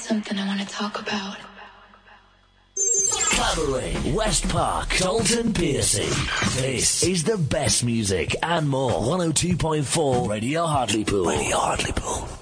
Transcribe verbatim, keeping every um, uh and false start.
something I want to talk about. Clavering, West Park, Dalton Piercy. This is the best music and more. one oh two point four Radio Hartlepool. Radio Hartlepool.